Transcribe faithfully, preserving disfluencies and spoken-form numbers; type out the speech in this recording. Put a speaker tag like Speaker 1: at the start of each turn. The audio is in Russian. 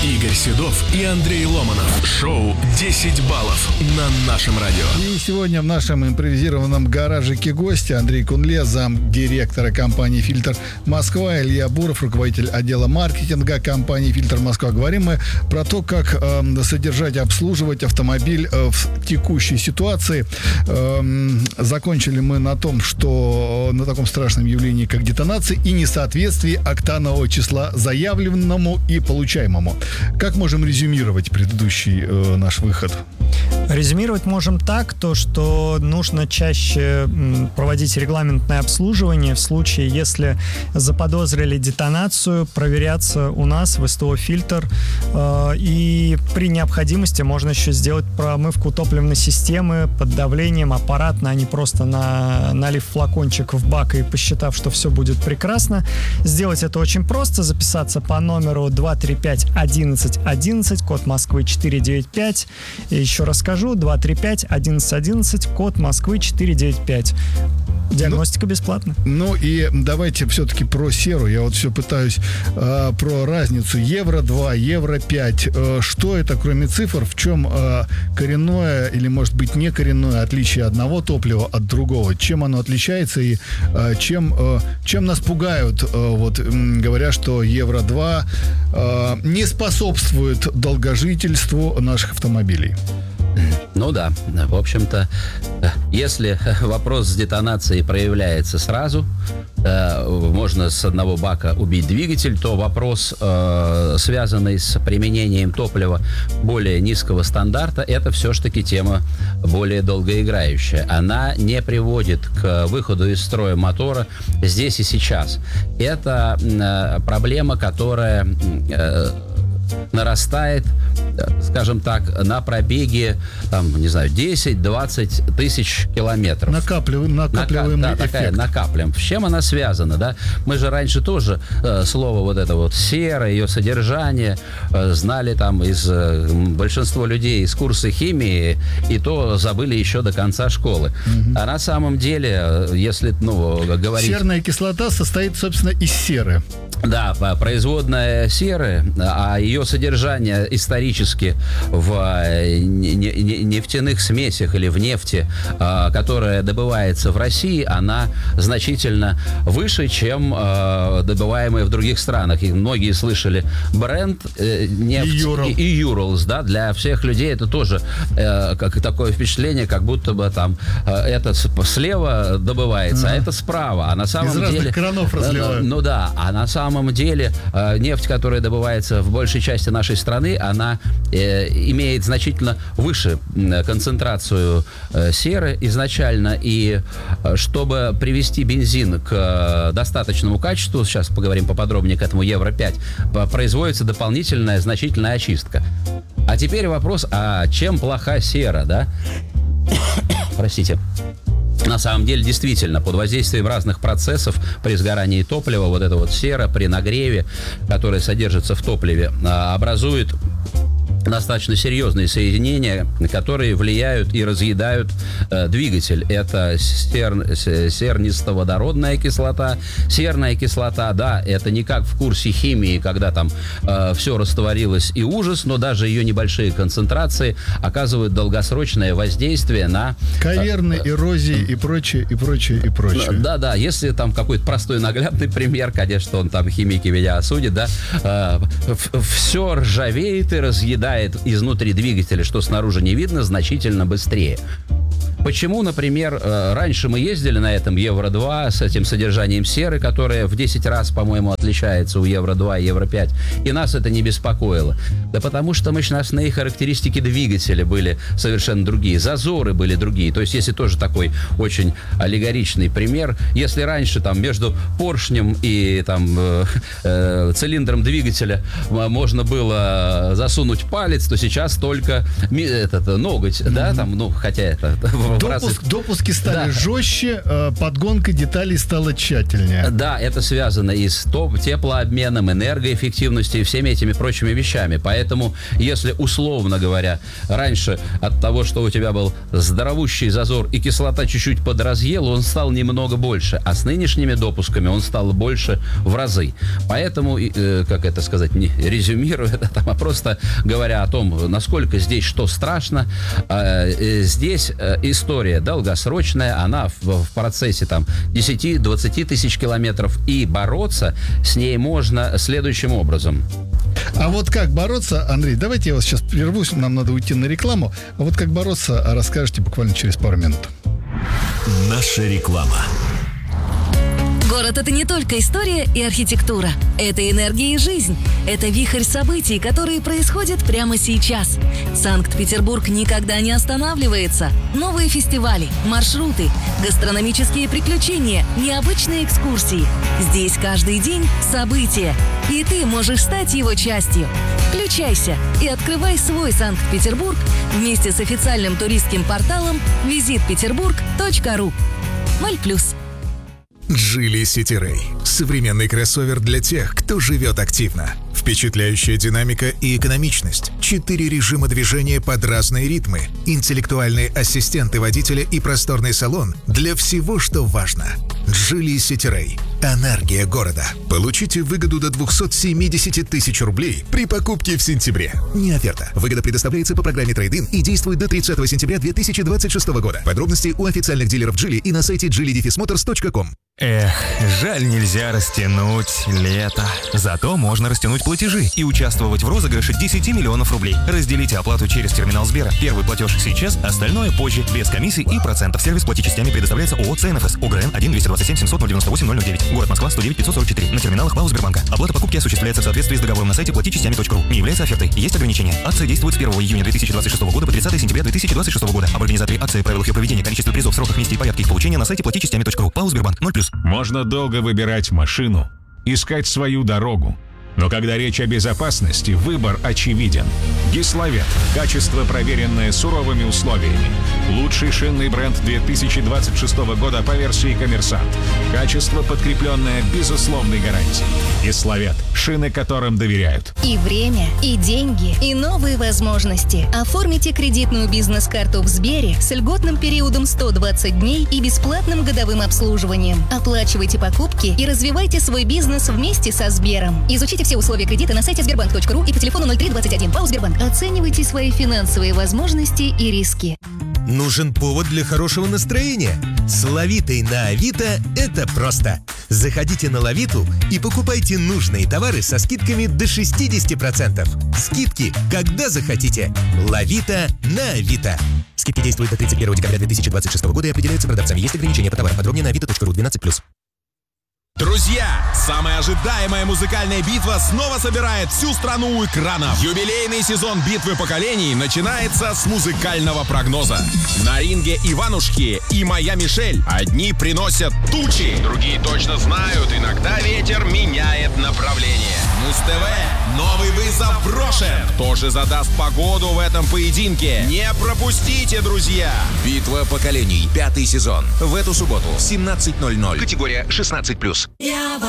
Speaker 1: Игорь Седов и Андрей Ломанов. Шоу десять баллов на нашем радио.
Speaker 2: И сегодня в нашем импровизированном гаражике гости Андрей Кунле, замдиректора компании «Фильтр Москва», Илья Буров, руководитель отдела маркетинга компании «Фильтр Москва». Говорим мы про то, как э, содержать, обслуживать автомобиль э, в текущей ситуации. Э, закончили мы на том, что на таком страшном явлении, как детонации и несоответствие октанового числа заявленному и получаемому. Как можем резюмировать предыдущий э, наш выход?
Speaker 3: Резюмировать можем так, то, что нужно чаще проводить регламентное обслуживание в случае, если заподозрили детонацию, проверяться у нас в СТО «Фильтр». Э, и при необходимости можно еще сделать промывку топливной системы под давлением аппаратно, а не просто на, налив флакончик в бак и посчитав, что все будет прекрасно. Сделать это очень просто. Записаться по номеру два три пять одиннадцать одиннадцать, код Москвы четыре девять пять. И еще раз скажу, два три пять одиннадцать одиннадцать, код Москвы четыре девять пять. Диагностика ну, бесплатна.
Speaker 2: Ну и давайте все-таки про серу. Я вот все пытаюсь э, про разницу евро два, евро пять. Э, что это, кроме цифр, в чем э, коренное или, может быть, не коренное отличие одного топлива от другого? Чем оно отличается и э, чем, э, чем нас пугают, э, вот, э, говоря, что евро два э, не способствует долгожительству наших автомобилей?
Speaker 4: Ну да, в общем-то, если вопрос с детонацией проявляется сразу, можно с одного бака убить двигатель, то вопрос, связанный с применением топлива более низкого стандарта, это все-таки тема более долгоиграющая. Она не приводит к выходу из строя мотора здесь и сейчас. Это проблема, которая нарастает, скажем так, на пробеге, там, не знаю, десять-двадцать тысяч километров.
Speaker 2: Накапливаем, накапливаем
Speaker 4: Нака- да,
Speaker 2: эффект.
Speaker 4: такая, накаплем. С чем она связана, да? Мы же раньше тоже э, слово вот это вот сера, ее содержание э, знали там из э, большинство людей из курса химии, и то забыли еще до конца школы. Угу. А на самом деле, если, ну, говорить...
Speaker 2: Серная кислота состоит, собственно, из серы.
Speaker 4: Да, производная серы, а ее содержание исторически в нефтяных смесях или в нефти, которая добывается в России, она значительно выше, чем добываемая в других странах. И многие слышали бренд нефть и, Юрал. и Юралс, да, для всех людей это тоже как такое впечатление, как будто бы там это слева добывается, ага. а это справа, а на самом
Speaker 2: Из
Speaker 4: деле...
Speaker 2: разных кранов разливают.
Speaker 4: Ну да, а на самом На самом деле э, нефть, которая добывается в большей части нашей страны, она э, имеет значительно выше э, концентрацию э, серы изначально. И э, чтобы привести бензин к э, достаточному качеству, сейчас поговорим поподробнее к этому евро пять, производится дополнительная значительная очистка. А теперь вопрос, а чем плоха сера, да? Простите. На самом деле, действительно, под воздействием разных процессов при сгорании топлива, вот эта вот сера при нагреве, которая содержится в топливе, образует достаточно серьезные соединения, которые влияют и разъедают э, двигатель. Это сер, сернистоводородная кислота, серная кислота, да, это не как в курсе химии, когда там э, все растворилось и ужас, но даже ее небольшие концентрации оказывают долгосрочное воздействие на...
Speaker 2: Каверны, э, эрозии и прочее, и прочее, и прочее.
Speaker 4: Да, да, если там какой-то простой наглядный пример, конечно, он там химики меня осудит, да, э, все ржавеет и разъедает изнутри двигателя, что снаружи не видно, значительно быстрее. Почему, например, раньше мы ездили на этом евро два с этим содержанием серы, которое в десять раз, по-моему, отличается у евро два и евро пять, и нас это не беспокоило? Да потому что мощностные характеристики двигателя были совершенно другие, зазоры были другие. То есть, если тоже такой очень аллегоричный пример, если раньше там между поршнем и там э, э, цилиндром двигателя можно было засунуть палец, то сейчас только этот ноготь, mm-hmm. да, там, ну, хотя это в
Speaker 2: Допуск,
Speaker 4: разы...
Speaker 2: Допуски стали
Speaker 4: Да.
Speaker 2: жестче, э, подгонка деталей стала тщательнее.
Speaker 4: Да, это связано и с топ- теплообменом, энергоэффективностью и всеми этими прочими вещами. Поэтому, если, условно говоря, раньше от того, что у тебя был здоровущий зазор и кислота чуть-чуть подразъела, он стал немного больше. А с нынешними допусками он стал больше в разы. Поэтому, э, как это сказать, не резюмируя это там, а просто говоря о том, насколько здесь что страшно, э, э, здесь э, история долгосрочная, она в, в процессе там десять-двадцать тысяч километров, и бороться с ней можно следующим образом.
Speaker 2: А вот как бороться, Андрей, давайте я вас сейчас прервусь, нам надо уйти на рекламу. А вот как бороться, расскажете буквально через пару минут.
Speaker 1: Наша реклама.
Speaker 5: Город — это не только история и архитектура. Это энергия и жизнь. Это вихрь событий, которые происходят прямо сейчас. Санкт-Петербург никогда не останавливается. Новые фестивали, маршруты, гастрономические приключения, необычные экскурсии. Здесь каждый день события. И ты можешь стать его частью. Включайся и открывай свой Санкт-Петербург вместе с официальным туристским порталом визит петербург точка ру. ноль плюс.
Speaker 6: Geely City Ray. Современный кроссовер для тех, кто живет активно. Впечатляющая динамика и экономичность. Четыре режима движения под разные ритмы. Интеллектуальные ассистенты водителя и просторный салон для всего, что важно. Geely City Ray. Энергия города. Получите выгоду до двухсот семидесяти тысяч рублей при покупке в сентябре. Не оферта. Выгода предоставляется по программе Trade-in и действует до тридцатого сентября две тысячи двадцать шестого года. Подробности у официальных дилеров Geely и на сайте джили дефис моторс точка ком.
Speaker 7: Эх, жаль, нельзя растянуть лето. Зато можно растянуть платежи и участвовать в розыгрыше десяти миллионов рублей. Разделите оплату через терминал Сбера. Первый платеж сейчас, остальное позже, без комиссий и процентов. Сервис плати частями предоставляется ООО ЦНФС. ОГРН один двести двадцать семь семьсот девяносто восемь ноль ноль девять. Город Москва сто девять пятьсот сорок четыре. На терминалах ПАО Сбербанка. Оплата покупки осуществляется в соответствии с договором на сайте плати частями точка ру. Не является офертой. Есть ограничения. Акция действует с первого июня две тысячи двадцать шестого года по тридцатого сентября две тысячи двадцать шестого года. Об организаторе акции, правилах ее проведения, количестве призов, сроках, месте и порядке их получения на сайте плати частями точка ру. ПАО Сбербанк. ноль плюс.
Speaker 8: Можно долго выбирать машину, искать свою дорогу. Но когда речь о безопасности, выбор очевиден. Гисловет. Качество, проверенное суровыми условиями. Лучший шинный бренд две тысячи двадцать шестого года по версии «Коммерсант». Качество, подкрепленное безусловной гарантией. Гисловет. Шины, которым доверяют.
Speaker 9: И время, и деньги, и новые возможности. Оформите кредитную бизнес-карту в Сбере с льготным периодом сто двадцать дней и бесплатным годовым обслуживанием. Оплачивайте покупки и развивайте свой бизнес вместе со Сбером. Изучите все условия кредита на сайте сбербанк точка ру и по телефону ноль три двадцать один. ПАО Сбербанк. Оценивайте свои финансовые возможности и риски.
Speaker 10: Нужен повод для хорошего настроения? С Лавитой на Авито это просто. Заходите на Лавиту и покупайте нужные товары со скидками до шестидесяти процентов. Скидки, когда захотите. Лавита на Авито. Скидки действуют до тридцать первого декабря две тысячи двадцать шестого года и определяются продавцами. Есть ограничения по товарам. Подробнее на авито точка ру. двенадцать плюс.
Speaker 11: Друзья, самая ожидаемая музыкальная битва снова собирает всю страну у экранов. Юбилейный сезон битвы поколений начинается с музыкального прогноза. На ринге Иванушки и моя Мишель. Одни приносят тучи, другие точно знают, иногда ветер меняет направление. Муз-ТВ, новый вызов брошен. Кто же задаст погоду в этом поединке? Не пропустите, друзья!
Speaker 10: Битва поколений. Пятый сезон. В эту субботу в семнадцать ноль ноль. Категория шестнадцать плюс.